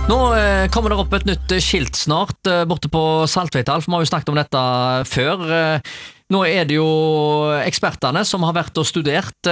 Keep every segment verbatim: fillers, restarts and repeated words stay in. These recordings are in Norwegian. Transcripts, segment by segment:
Nå eh, kommer det opp et nytt skilt snart eh, borte på Saltveitdal, for vi har jo snakket om dette før. Eh, nå er det jo ekspertene som har vært og studert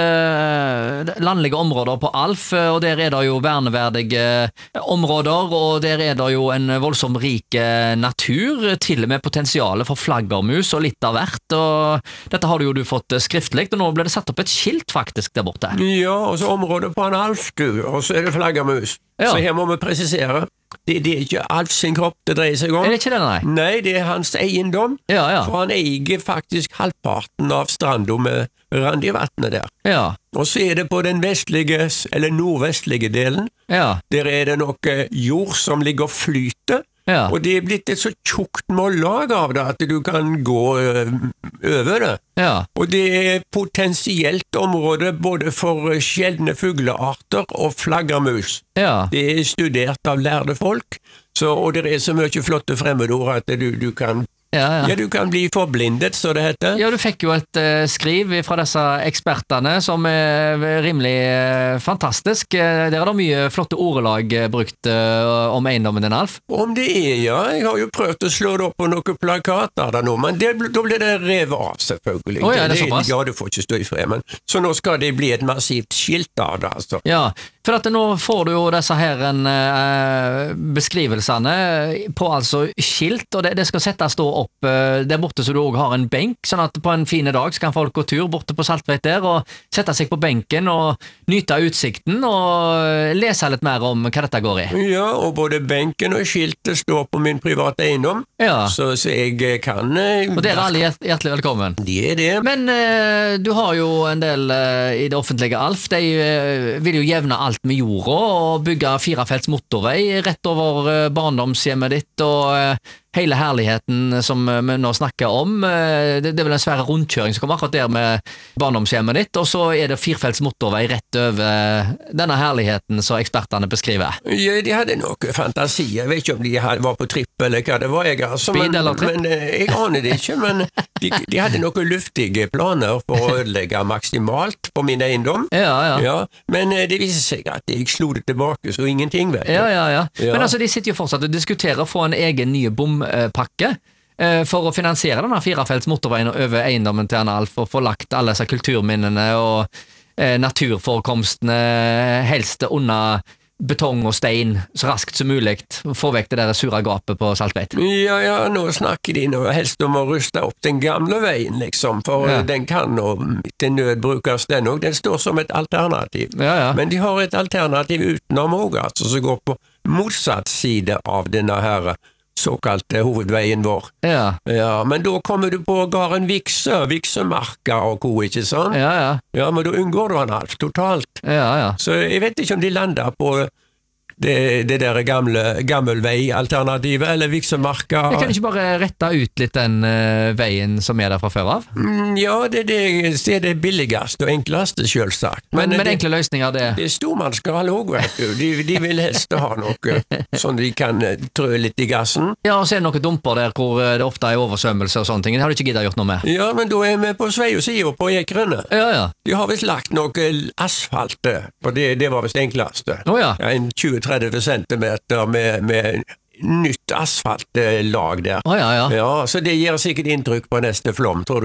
eh, landlige områder på Alf, eh, og der er det jo verneverdige områder, og der er det jo en voldsom rik eh, natur, til og med potensialet for flaggermus og litt av hvert, og dette har du jo du fått eh, skriftlig, og nå ble det satt opp et skilt faktisk der borte. Ja, og så området på en Alf, du, og så er det flaggermus. Ja. Så her må vi presisere. Det, det er ikke Alf sin kropp det dreier seg om. Er det ikke det, nei? Nei, det er hans eiendom. Ja, ja. For han eier faktisk halvparten av stranda med Randi vattnet der. Ja. Og så er det på den vestlige, eller nordvestlige delen. Ja. Der er det noe jord som ligger og flyter. Ja. Og det er blitt et så tjukt mållag av det at du kan gå ø, over det. Ja. Og det er potensielt område både for sjeldne fuglearter og flaggermus. Ja. Det er studert av lærde folk, så, og det er så mye flotte fremmedord at du, du kan Ja, ja. Ja, du kan bli forblindet, så det heter. Ja, du fikk jo et uh, skriv fra disse ekspertene som er rimelig uh, fantastisk. Uh, der er det mye flotte ordelag uh, brukt uh, om eiendommen din, Alf. Om det er, ja. Jeg har jo prøvd å slå det opp på noen plakater der nå, men det, da blir det revet av, selvfølgelig. Oh, ja, det er såpass? Ja, du får ikke stå i fred, men så nå skal det bli et massivt skilt av det, altså. Ja, for at nå får du jo disse her en, uh, beskrivelsene på altså skilt, og det, det skal settes da opp uh, der borte så du også har en benk, sånn at på en fine dag så kan folk gå tur borte på Saltveit der og sette seg på benken og nyte utsikten og lese litt mer om hva dette går i. Ja, og både benken og skiltet står på min private eiendom, ja. så, så jeg kan... Uh, og dere er alle hjert hjertelig velkommen. De er det. Men uh, du har jo en del uh, i det offentlige, Alf, de uh, vil jo jevne alt med jorda og bygge firefelts motorvei rett over uh, barndomshjemmet ditt og uh, hele herligheten som vi nå snakker om. Det, det er vel en svære rundkjøring som kommer akkurat der med barndomshjemmet ditt, og så er det firefelts motorvei rett over denne herligheten som ekspertene beskriver. Ja, de hadde noe fantasi. Jeg vet ikke om de var på tripp eller hva det var, jeg, altså, Speed men, eller tripp? men jeg aner det ikke, men de, de hadde noen luftige planer for å ødelegge maksimalt på min eiendom. Ja, ja. Ja, men det viser seg at jeg slo det tilbake, så ingenting vet jeg. Ja, ja, ja. Ja. Men altså, de sitter jo fortsatt og diskuterer å få en egen nye bompakke eh, for å finansiere denne firefelts motorveien over eiendommen til Alf og få lagt alle disse kulturminnene og eh, naturforekomstene helst under betong og stein så raskt som mulig, få vekk det der sura gapet på Saltveit. Ja, ja, nå snakker de nå helst om å ruste opp den gamle veien, liksom, for Ja. den kan nå til nød brukes den også. Den står som et alternativ. Ja, ja. Men de har et alternativ utenom også, altså, som går på motsatt side av denne her såkalte hovedveien vår. Ja, Ja, men da kommer du på gården Vikse, Viksemarka og ko, ikke sant? ja, ja. Ja, men da unngår du han alt, totalt. Ja, ja. Så jeg vet ikke om de lander på det, det der gamle gammelvei-alternativet, eller Viksemarka. Jeg kan ikke bare rette ut litt den uh, veien som er der fra før av? Mm, ja, det, det, det er det billigste og enkleste, selvsagt. Men, men det, enkle løsninger, det... det er stormannsgal også, vet du. De, de vil helst ha noe sånn de kan eh, trø litt i gassen. Ja, og så er det noen dumper der hvor eh, det ofte er oversvømmelse og sånne ting. Det har du ikke giddet gjort noe med. Ja, men da er vi på svei og sida på Ekrene. Ja, ja. De har visst lagt noe asfalt, for det, det var visst det enkleste. Å ja. Ja, en tjue til tretti centimeter med, med nytt asfaltlag der. Å ja, ja. Ja, så det gir sikkert inntrykk på neste flom, tror du?